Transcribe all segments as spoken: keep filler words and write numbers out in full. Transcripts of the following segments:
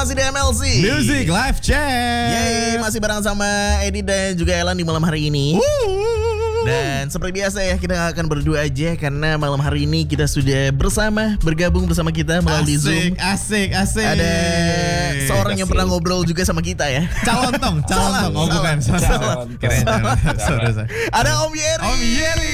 masih di M L C Music Live Chat. Yeay, masih bareng sama Edi dan juga Elan di malam hari ini. Woo. Dan seperti biasa ya, kita gak akan berdua aja karena malam hari ini kita sudah bersama, bergabung bersama kita melalui asik, Zoom. Asik, asik, Ada seorang yang asik. pernah ngobrol juga sama kita ya. Calontong, calontong. Oh bukan, salah. Salah. Keren, salah. Sorry, sorry. Ada Om Yeri. Om Yeri.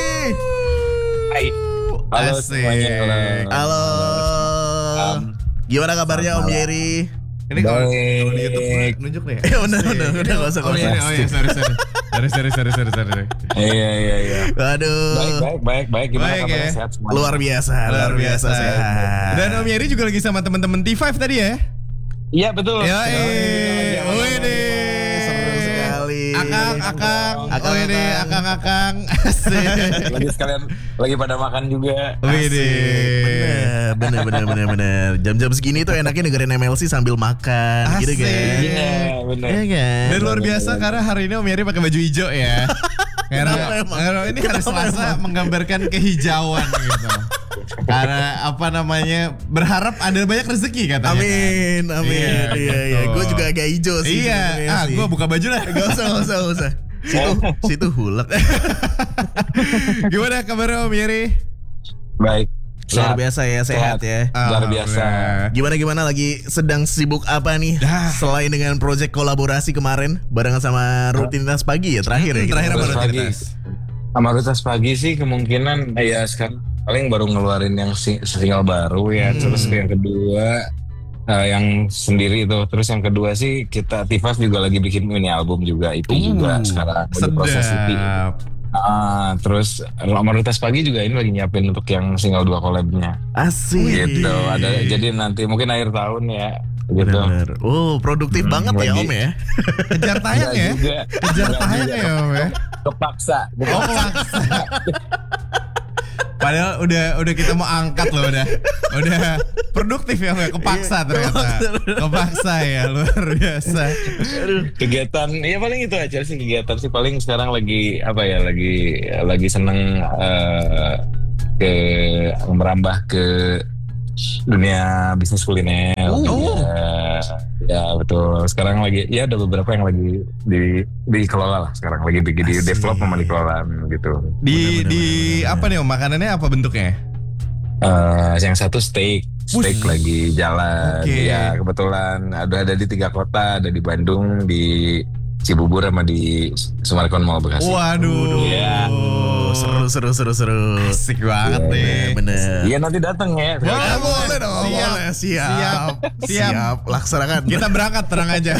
Hai. Halo Asik. semuanya. Halo. Halo. Um, Gimana kabarnya Om malam. Yeri? Ini kalau Baik. kalau di YouTube udah nunjuk nih. Ya udah, udah, udah, gak usah, Oh gak iya, usah. oh iya, sorry, sorry. Sorry, sorry, sorry, sorry, sorry. Iya iya iya. Aduh. Baik baik baik baik. Gimana Baik, kabarnya, ya? sehat semua? Luar biasa, luar biasa sehat. Dan Om Yeri juga lagi sama teman-teman T lima tadi ya? Iya betul. Yo, Iya, iya, eh, wih deh. Seru sekali. Akang, akang, Akang, wih deh, akang. akang, akang. Asik. Lagi sekalian lagi pada makan juga. Wih deh. Bener, bener, bener, bener, bener. Jam-jam segini tuh enaknya dengerin M L C sambil makan, gitu Asik. kan? Iya benar. Iya kan? Dan luar biasa karena hari ini Om Yeri pakai baju hijau ya. Karena, Kenapa emang? karena ini hari Kenapa Selasa emang? menggambarkan kehijauan gitu. Karena apa namanya berharap ada banyak rezeki katanya. Amin, amin. Iya, Iya, iya. betul. Gue juga agak hijau sih. Iya, sebenarnya ah sih. gue buka baju lah. Gak usah, gak usah, gak usah. Situ, situ hulek. Gimana kabarnya Om Yeri? Baik. Luar Sehat. biasa ya, sehat ya. Luar biasa. Alhamdulillah. Gimana gimana lagi sedang sibuk apa nih? Dah. Selain dengan project kolaborasi kemarin barengan sama rutinitas pagi ya terakhir ya. Hmm, kita terakhir ngobrol. apa Rutinitas rutinitas? Sama rutinitas pagi sih kemungkinan ya sekarang paling baru ngeluarin yang sing- single baru ya. Hmm. Terus yang kedua eh, yang sendiri itu. Terus yang kedua sih kita T lima juga lagi bikin mini album juga E P juga Uh, sekarang lagi proses E P. Sedap. Ah, terus Amaritas Pagi juga ini lagi nyiapin untuk yang single dua collab-nya. Asik. Gitu. Ada jadi nanti mungkin akhir tahun ya. Gitu. Bener. Oh, produktif Hmm, banget ya lagi. Om ya. Kejar tayang ya? Enggak juga. Kejar Enggak tayang juga. ya Om ya? Kepaksa. Oh maksa. Padahal udah udah kita mau angkat loh udah udah produktif ya Om ya? Kepaksa ternyata kepaksa ya luar biasa. Kegiatan ya paling itu aja sih kegiatan sih paling sekarang lagi apa ya lagi lagi seneng eh, ke merambah ke dunia bisnis kuliner. Oh. Ya, ya betul. Sekarang lagi ya ada beberapa yang lagi di dikelola lah sekarang lagi di, di Asik. develop sama dikelola gitu. Di Bener, di bener, bener. apa nih Om makanannya apa bentuknya? Eh, yang satu steak, steak Wih. lagi jalan. Oke. Ya kebetulan ada ada di tiga kota, ada di Bandung, di Cibubur sama di Sumarekon Mall Bekasi. Waduh. Iya. Oh, seru seru seru seru. Asik banget Iya, nih. Bener. Iya nanti datang ya. Ya, boleh dong, Siap. boleh. Siap. Siap. Siap. Siap. Laksanakan. Kita berangkat terang aja.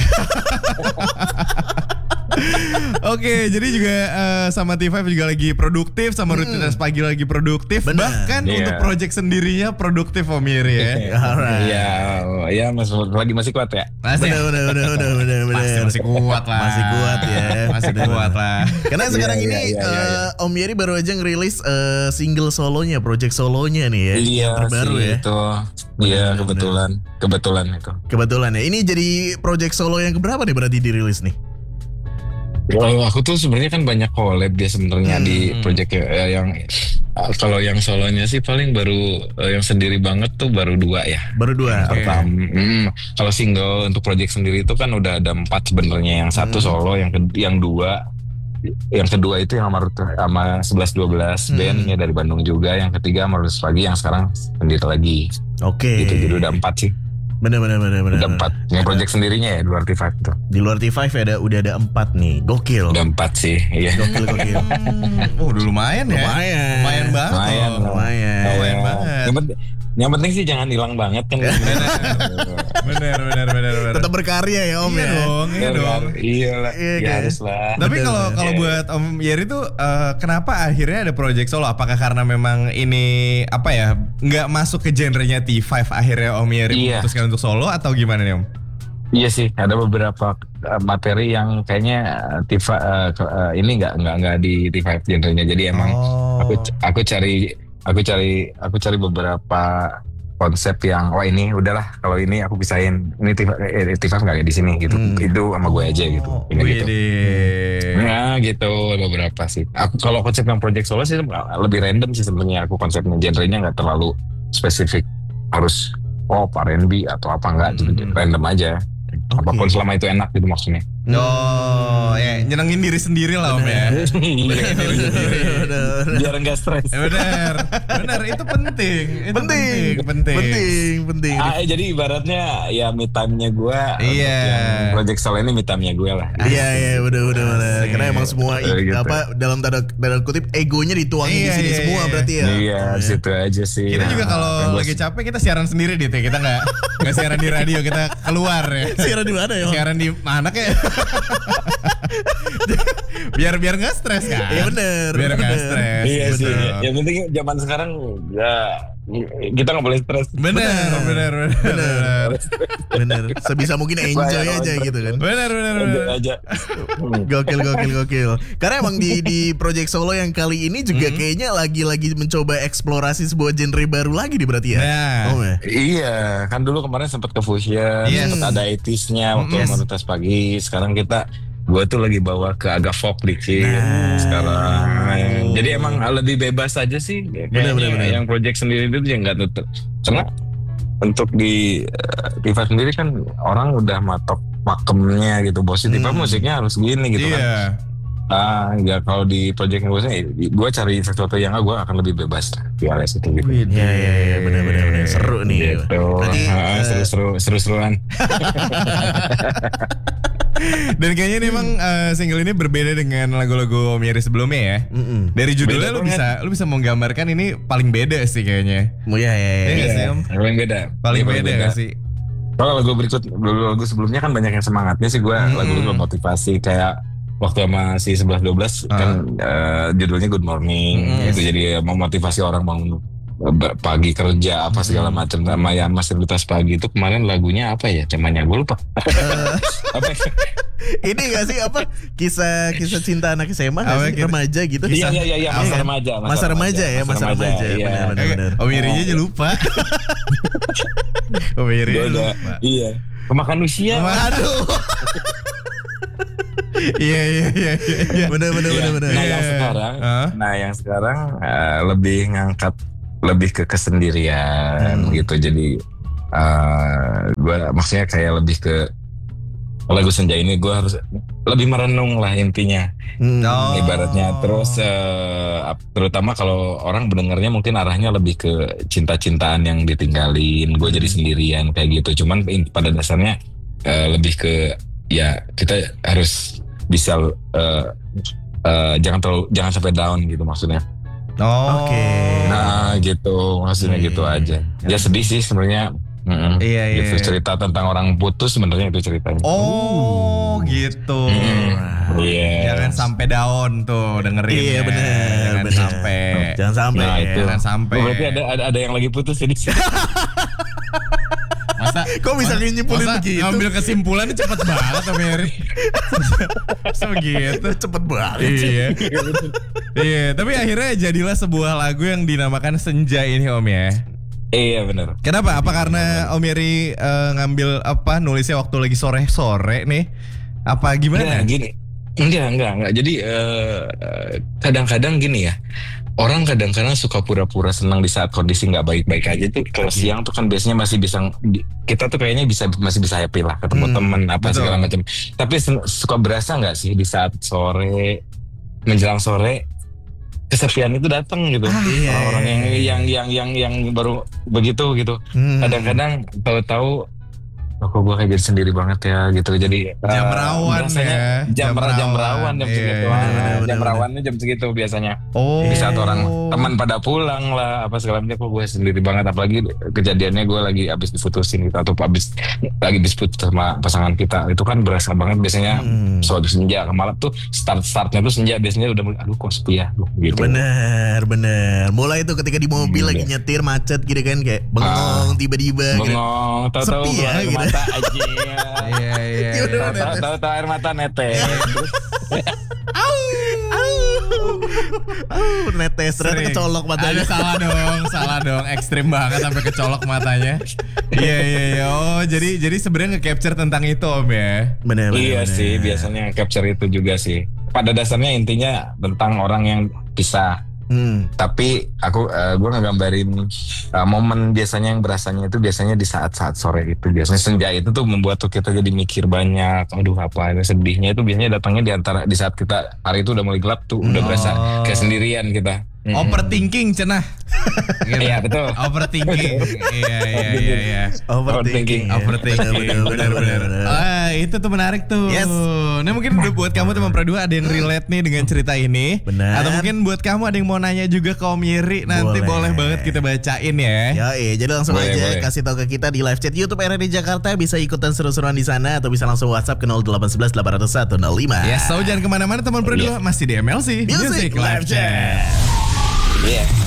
Oke, jadi juga eh, sama T lima juga lagi produktif, sama rutinitas pagi lagi produktif. Bener. Bahkan Iya. untuk project sendirinya produktif Om Yeri ya. Alright. Iya, ya masih lagi masih kuat ya. Masih, Bener, bener, bener, bener, bener, bener. Pasti masih kuat lah. Masih kuat ya. Masih Bener. kuat lah. Karena Iya, sekarang iya, ini iya, iya, eh, Om Yeri baru aja ngerilis eh, single solonya, project solonya nih ya, Iya yang terbaru sih, ya. itu. Bener, Iya bener, kebetulan, kebetulan itu. Kebetulan ya. Ini jadi project solo yang keberapa nih berarti dirilis nih? Kalau aku tuh sebenarnya kan banyak collab dia sebenarnya Hmm. di project eh, yang eh, kalau yang solonya sih paling baru eh, yang sendiri banget tuh baru dua ya. Baru dua. Oke. Pertama, hmm, kalau single untuk project sendiri itu kan udah ada empat sebenarnya. Yang satu Hmm. solo, yang ke- yang dua, yang kedua itu yang sama Rut- sama sebelas dua belas Hmm. bandnya dari Bandung juga. Yang ketiga Marus Pagi yang sekarang sendiri lagi. Oke. Gitu jadi udah empat sih, Bener, bener, bener, bener. udah empat. Yang project sendirinya ya di luar T lima itu Di luar T lima ada udah ada empat nih. Gokil. udah empat sih. Iya. Gokil, gokil. Oh, udah lumayan ya. Lumayan. Lumayan banget. Lumayan, loh. Lumayan. Lumayan banget. Yang penting, yang penting sih jangan hilang banget kan. Bener, bener, bener, bener. Tetap berkarya ya Om Iya ya. dong, iya dong. Iya lah, Iya, ya kan? harus lah. Tapi Bener, kalau bener. kalau Iya. buat Om Yeri tuh eh, kenapa akhirnya ada project solo? Apakah karena memang ini apa ya nggak masuk ke genrenya T lima akhirnya Om Yeri Iya. memutuskan untuk solo atau gimana nih Om? Iya sih, ada beberapa uh, materi yang kayaknya uh, Tifa uh, ke- uh, ini nggak nggak nggak di T lima genrenya. Jadi emang Oh. aku aku cari aku cari aku cari beberapa konsep yang wah ini udahlah kalau ini aku pisahin ini T lima eh, T lima nggak kayak di sini gitu. Hmm. Itu sama gue aja gitu. Oh, Ini gitu. widih. Ya gitu beberapa sih. Aku kalau konsep yang project solo sih lebih random sih sebenarnya aku konsepnya genrenya nggak terlalu spesifik harus pop, R and B atau apa enggak, Hmm. random aja. Oke. Apapun selama itu enak gitu maksudnya. Oh, ya nyenengin diri sendiri lah Om ya. Nyenengin diri sendiri. Biar enggak stres. Ya, benar, benar itu penting, itu penting, penting, penting, penting. Ah, jadi ibaratnya ya me time-nya gue. Iya. Yang Project Solo ini me time-nya gue lah. Iya iya bener bener bener. Asik. Karena emang semua i- Gitu. apa dalam tanda dalam kutip egonya dituangin di Iya, sini iya, semua iya. berarti ya. Iya, situ aja sih. Kita juga Nah, kalau gua lagi capek kita siaran sendiri dit ya. Kita nggak nggak siaran di radio, kita keluar ya. Siaran di mana ya? Siaran di mana kayak? biar biar nggak stres kan? Iya bener. Biar nggak bener. stres. Iya sih. bener. Yang penting zaman sekarang ya kita nggak boleh stres. Bener, bener, bener, bener, Bener. Sebisa mungkin enjoy Bayar aja orang gitu kan. bener, bener, bener. Enjoy aja. Hmm. Gokil gokil gokil. Karena emang di di Project Solo yang kali ini juga kayaknya lagi-lagi mencoba eksplorasi sebuah genre baru lagi nih berarti ya. Nah. Oh ya. Iya, kan dulu kemarin sempat ke Fusion, Yes. sempat ada eighties-nya waktu Yes. komunitas pagi. Sekarang kita gue tuh lagi bawa ke agak folk dikit Nah. sekarang. Jadi emang lebih bebas aja sih. Bener, Kayaknya bener, bener. yang project sendiri itu yang nggak tutup. Karena untuk di uh, Tifa sendiri kan orang udah matok pakemnya gitu. Bos Tifa Hmm. musiknya harus gini gitu kan. Iya. Ah, ya kalau di project gue gue cari sesuatu yang gue akan lebih bebas di alias itu gitu. Iya iya iya bener bener bener. Seru nih. Gitu. Berarti, Ah, eh, seru-seru seru-seruan. Dan kayaknya ini emang eh, single ini berbeda dengan lagu-lagu Om Yeri sebelumnya ya. Mm-mm. Dari judulnya Beda lu banget. bisa lu bisa menggambarkan ini paling beda sih kayaknya. Oh iya iya iya. Iya nggak sih, Om? Paling beda. Paling Iya, beda nggak sih? Kalau lagu berikut, dulu lagu sebelumnya kan banyak yang semangatnya sih gue, Hmm. lagu-lagu motivasi kayak waktu sama si sebelas dua belas kan eh, judulnya Good Morning, Hmm, itu jadi memotivasi orang bangun eh, pagi kerja apa segala macam sama ya masih pagi itu kemarin lagunya apa ya temanya gue lupa. Apa? Ini gak sih apa kisah kisah cinta anak S M A nggak Apa sih? gitu? Remaja gitu. Iya iya iya iya, masa kan? remaja Masa remaja ya, masa remaja. iya. Benar, benar. Eh, Om Yeri aja lupa. Om Yeri Gua aja udah- lupa. Iya. Kemakan usia. Aduh. Iya iya iya iya. Bener bener Iya. bener bener. Nah Iya. yang sekarang, Hah? nah yang sekarang eh, lebih ngangkat lebih ke kesendirian Hmm. gitu. Jadi eh gue maksudnya kayak lebih ke lagu Senja ini gue harus lebih merenung lah intinya. Hmm. Oh. Ibaratnya terus eh, ap- terutama kalau orang mendengarnya mungkin arahnya lebih ke cinta-cintaan yang ditinggalin, gue jadi sendirian kayak gitu. Cuman in- pada dasarnya eh, lebih ke ya kita harus bisa eh, eh, jangan terlalu jangan sampai down gitu maksudnya. Oh. Oke. Nah gitu maksudnya Hmm. gitu aja. Ya sedih sih sebenarnya. Mm-mm. Iya iya. Gitu cerita tentang orang putus sebenarnya itu ceritanya. Oh gitu. Mm-mm. Iya. Jangan sampai down tuh dengerin. Iya bener Jangan bener. sampai. Jangan sampai. Nah, itu. Jangan sampai. Oh, berarti ada, ada ada yang lagi putus ini. Masa Kok bisa nyimpulin masa begitu? ngambil kesimpulannya cepet banget Om Yeri. Segitu. Cepet banget sih. Iya. Iya, tapi akhirnya jadilah sebuah lagu yang dinamakan Senja ini Om ya. Iya benar. Kenapa? Apa karena Om Yeri eh, ngambil apa nulisnya waktu lagi sore-sore nih? Apa Nah, gimana? gini. Enggak, enggak, enggak. Jadi eh, eh, kadang-kadang gini ya. Orang kadang-kadang suka pura-pura senang di saat kondisi nggak baik-baik aja tuh. Kalau siang tuh kan biasanya masih bisa kita tuh kayaknya bisa masih bisa happy lah ketemu Hmm, temen apa betul. segala macam. Tapi sen- suka berasa nggak sih di saat sore menjelang sore kesepian itu datang gitu. Ah, iya, Orang iya, yang iya. yang yang yang yang baru begitu gitu. Hmm. Kadang-kadang tahu-tahu oh, kok gue kayak jadi sendiri banget ya gitu. Jadi Jam eh, rawan berasanya ya. jam, Jam ra- jam rawan, rawan jam iya. segitu. Bener, Ah, bener, jam bener. rawannya jam segitu biasanya. Oh. Di saat orang teman pada pulang lah apa segala macam, kok gue sendiri banget. Apalagi kejadiannya gue lagi abis diputusin gitu atau abis lagi dispute sama pasangan kita, itu kan berasa banget biasanya. Hmm. Suatu senja ke malam tuh start startnya tuh senja biasanya udah mulai, aduh kok sepi ya gitu. Bener bener. Mulai tuh ketika di mobil Hmm, lagi iya. nyetir macet gitu kan kayak bengong tiba-tiba gitu. Bengong, tahu-tahu Sepi ya, keluar air gitu. mata aja. Iya iya. Gimana, iya. Mas? Tahu-tahu tahu air mata netes. Terus Oh, netes ternyata Sering. kecolok matanya. Aduh, salah dong, salah dong, ekstrim banget sampai kecolok matanya. Iya iya iya. Oh jadi jadi sebenarnya nge-capture tentang itu Om ya. Bener bener. iya bener. sih biasanya capture itu juga sih. Pada dasarnya intinya tentang orang yang pisah. Hmm. Tapi aku uh, gue ngegambarin uh, momen biasanya yang berasanya itu biasanya di saat-saat sore itu. Biasanya senja itu tuh membuat tuh kita jadi mikir banyak. Aduh apa ini sedihnya itu biasanya datangnya di antara di saat kita hari itu udah mulai gelap tuh, udah berasa kayak sendirian kita. Mm-hmm. Overthinking cenah. Gitu. Iya betul. Overthinking. Iya iya iya iya. Overthinking. Overthinking. Benar-benar. Ah, itu tuh menarik tuh. Yes. Nah, mungkin buat kamu teman Pradua ada yang relate nih dengan cerita ini. Benar. Atau mungkin buat kamu ada yang mau nanya juga ke Om Yeri, nanti boleh, Boleh. banget kita bacain ya. Ya, iya, jadi langsung Boleh, aja boleh. kasih tahu ke kita di live chat YouTube R R D Jakarta, bisa ikutan seru-seruan di sana atau bisa langsung WhatsApp ke nol delapan satu satu delapan nol satu nol lima. Ya, so jangan kemana-mana teman Pradua, masih di M L C Music Live Chat. Iya.